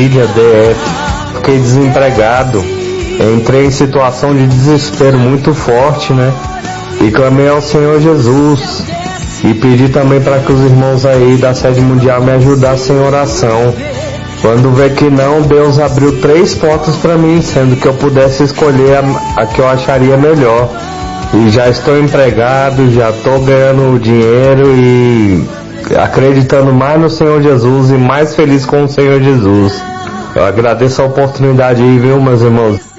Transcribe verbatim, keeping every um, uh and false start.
família, D F. Fiquei desempregado, entrei em situação de desespero muito forte, né? E clamei ao Senhor Jesus e pedi também para que os irmãos aí da sede mundial me ajudassem em oração. Quando vê que não, Deus abriu três portas para mim, sendo que eu pudesse escolher a, a que eu acharia melhor. E já estou empregado, já estou ganhando dinheiro e acreditando mais no Senhor Jesus e mais feliz com o Senhor Jesus. Eu agradeço a oportunidade aí, viu, meus irmãos?